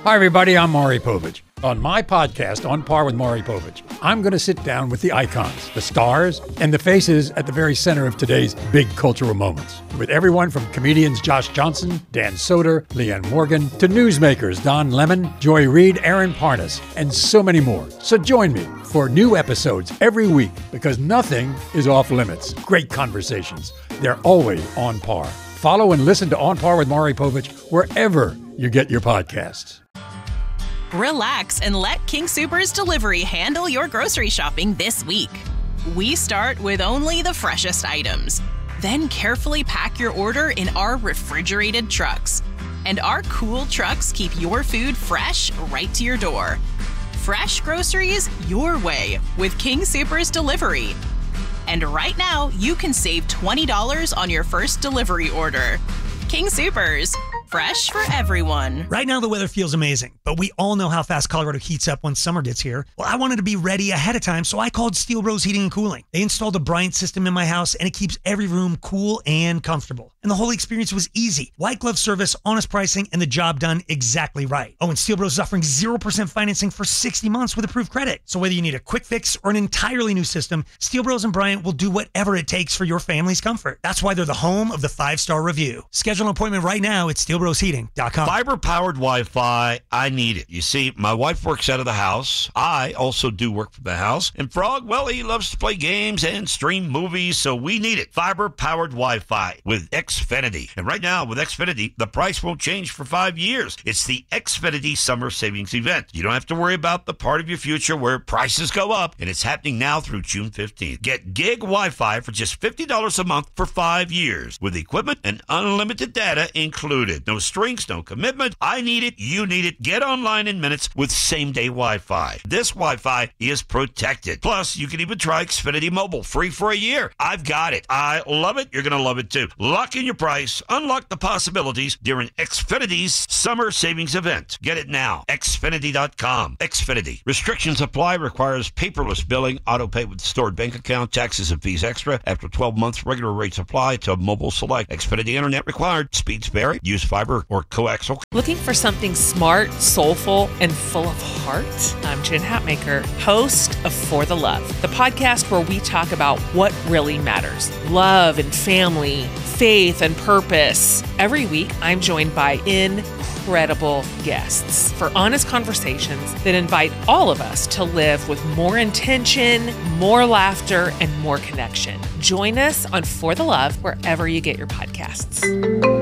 Hi, everybody. I'm Maury Povich. On my podcast, On Par with Maury Povich, I'm going to sit down with the icons, the stars, and the faces at the very center of today's big cultural moments. With everyone from comedians Josh Johnson, Dan Soder, Leanne Morgan, to newsmakers Don Lemon, Joy Reid, Aaron Parnas, and so many more. So join me for new episodes every week because nothing is off limits. Great conversations. They're always on par. Follow and listen to On Par with Maury Povich wherever you get your podcasts. Relax and let King Soopers Delivery handle your grocery shopping this week. We start with only the freshest items, then carefully pack your order in our refrigerated trucks. And our cool trucks keep your food fresh right to your door. Fresh groceries your way with King Soopers Delivery. And right now, you can save $20 on your first delivery order. King Soopers. Fresh for everyone. Right now, the weather feels amazing, but we all know how fast Colorado heats up when summer gets here. Well, I wanted to be ready ahead of time, so I called Steel Bros Heating and Cooling. They installed a Bryant system in my house, and it keeps every room cool and comfortable. And the whole experience was easy. White glove service, honest pricing, and the job done exactly right. Oh, and Steel Bros is offering 0% financing for 60 months with approved credit. So whether you need a quick fix or an entirely new system, Steel Bros and Bryant will do whatever it takes for your family's comfort. That's why they're the home of the 5-star review. Schedule an appointment right now at steelbrosheating.com. Fiber-powered Wi-Fi, I need it. You see, my wife works out of the house. I also do work from the house. And Frog, well, he loves to play games and stream movies, so we need it. Fiber-powered Wi-Fi with Xfinity. And right now, with Xfinity, the price won't change for 5 years. It's the Xfinity Summer Savings Event. You don't have to worry about the part of your future where prices go up, and it's happening now through June 15th. Get gig Wi-Fi for just $50 a month for 5 years with equipment and unlimited data included. No strings, no commitment. I need it. You need it. Get online in minutes with same-day Wi-Fi. This Wi-Fi is protected. Plus, you can even try Xfinity Mobile free for a year. I've got it. I love it. You're going to love it too. Lock in your price. Unlock the possibilities during Xfinity's Summer Savings Event. Get it now. Xfinity.com. Xfinity. Restrictions apply. Requires paperless billing. Auto pay with stored bank account. Taxes and fees extra. After 12 months, regular rates apply to mobile select. Xfinity Internet required. Speeds vary. Use fiber or coaxial. Looking for something smart, soulful, and full of heart? I'm Jen Hatmaker, host of For the Love, the podcast where we talk about what really matters. Love and family, faith and purpose. Every week, I'm joined by incredible guests for honest conversations that invite all of us to live with more intention, more laughter, and more connection. Join us on For the Love wherever you get your podcasts.